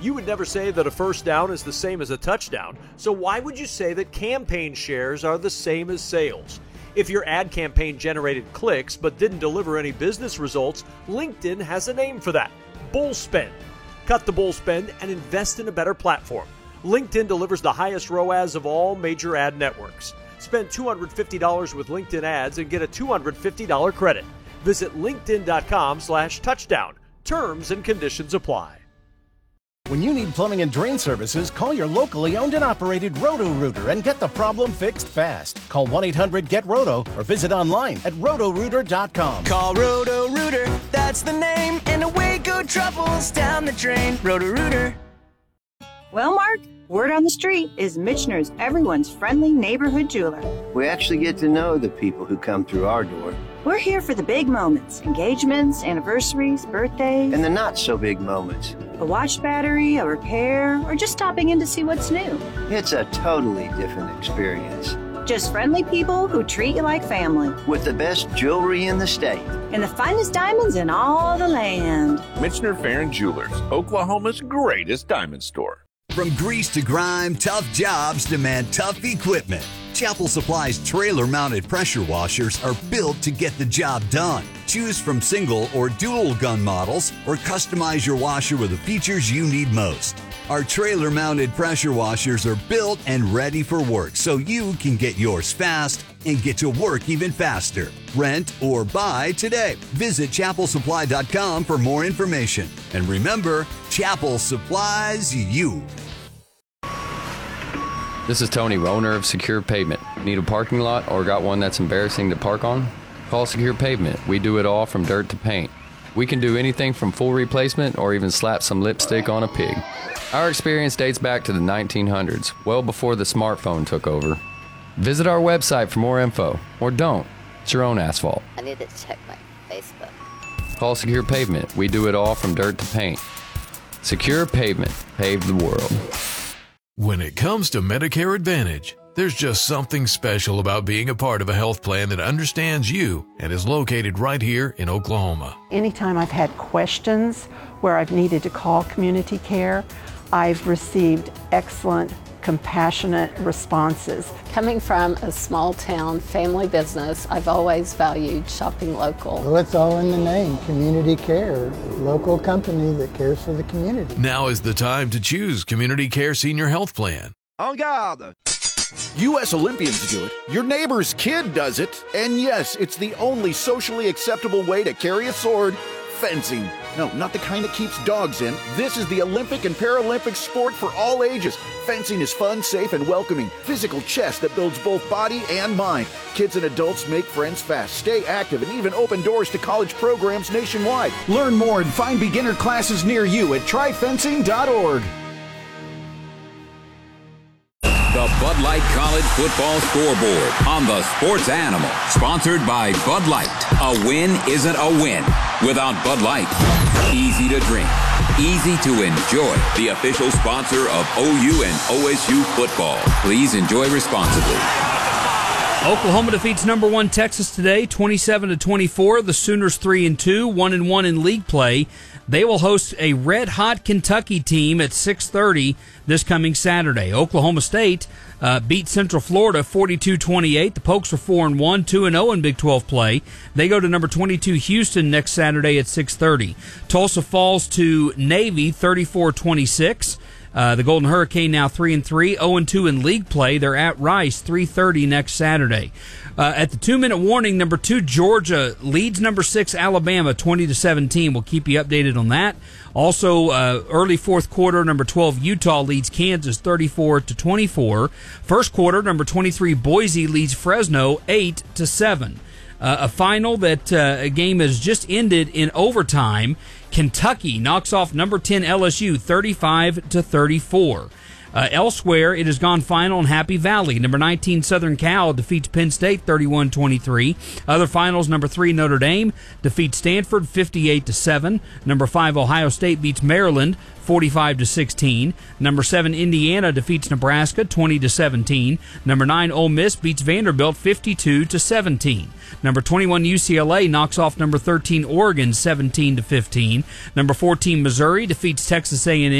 You would never say that a first down is the same as a touchdown, so why would you say that campaign shares are the same as sales? If your ad campaign generated clicks but didn't deliver any business results, LinkedIn has a name for that: bull spend. Cut the bull spend and invest in a better platform. LinkedIn delivers the highest ROAS of all major ad networks. Spend $250 with LinkedIn ads and get a $250 credit. Visit linkedin.com/touchdown. Terms and conditions apply. When you need plumbing and drain services, call your locally owned and operated Roto-Rooter and get the problem fixed fast. Call 1-800-GET-ROTO or visit online at rotorooter.com. Call Roto-Rooter, that's the name, and away go troubles down the drain. Roto-Rooter. Well, Mark, word on the street is Michener's everyone's friendly neighborhood jeweler. We actually get to know the people who come through our door. We're here for the big moments: engagements, anniversaries, birthdays. And the not-so-big moments. A watch battery, a repair, or just stopping in to see what's new. It's a totally different experience. Just friendly people who treat you like family. With the best jewelry in the state. And the finest diamonds in all the land. Michener Farron Jewelers, Oklahoma's greatest diamond store. From grease to grime, tough jobs demand tough equipment. Chapel Supply's trailer-mounted pressure washers are built to get the job done. Choose from single or dual gun models or customize your washer with the features you need most. Our trailer-mounted pressure washers are built and ready for work so you can get yours fast and get to work even faster. Rent or buy today. Visit chapelsupply.com for more information. And remember, Chapel supplies you. This is Tony, owner of Secure Pavement. Need a parking lot or got one that's embarrassing to park on? Call Secure Pavement. We do it all from dirt to paint. We can do anything from full replacement or even slap some lipstick on a pig. Our experience dates back to the 1900s, well before the smartphone took over. Visit our website for more info, or don't. It's your own asphalt. I need to check my Facebook. Call Secure Pavement. We do it all from dirt to paint. Secure Pavement. Pave the world. When it comes to Medicare Advantage, there's just something special about being a part of a health plan that understands you and is located right here in Oklahoma. Anytime I've had questions where I've needed to call community care, I've received excellent, compassionate responses. Coming from a small town family business, I've always valued shopping local. Well, it's all in the name, Community Care, local company that cares for the community. Now is the time to choose Community Care Senior Health Plan. En garde! U.S. Olympians do it, your neighbor's kid does it, and yes, it's the only socially acceptable way to carry a sword: fencing. No, not the kind that keeps dogs in. This is the Olympic and Paralympic sport for all ages. Fencing is fun, safe, and welcoming. Physical chess that builds both body and mind. Kids and adults make friends fast, stay active, and even open doors to college programs nationwide. Learn more and find beginner classes near you at tryfencing.org. The Bud Light College Football Scoreboard on the Sports Animal. Sponsored by Bud Light. A win isn't a win without Bud Light. Easy to drink, easy to enjoy. The official sponsor of OU and OSU football. Please enjoy responsibly. Oklahoma defeats number 1 Texas today, 27-24. The Sooners 3-2, 1-1 in league play. They will host a red-hot Kentucky team at 6:30 this coming Saturday. Oklahoma State beat Central Florida 42-28. The Pokes are 4-1, 2-0 in Big 12 play. They go to number 22 Houston next Saturday at 6:30. Tulsa falls to Navy 34-26. The Golden Hurricane now 3-3, 0-2 in league play. They're at Rice 3:30 next Saturday. At the 2-minute warning, number 2 Georgia leads number 6 Alabama 20-17. We'll keep you updated on that. Also, early fourth quarter, number 12 Utah leads Kansas 34-24. First quarter, number 23 Boise leads Fresno 8-7. A final that a game has just ended in overtime. Kentucky knocks off number 10 LSU 35-34. Elsewhere, it has gone final in Happy Valley. Number 19 Southern Cal defeats Penn State 31-23. Other finals, number 3 Notre Dame defeats Stanford 58-7. Number 5 Ohio State beats Maryland 45-16. Number 7 Indiana defeats Nebraska 20-17. Number 9 Ole Miss beats Vanderbilt 52-17. Number 21 UCLA knocks off number 13 Oregon 17-15. Number 14 Missouri defeats Texas A&M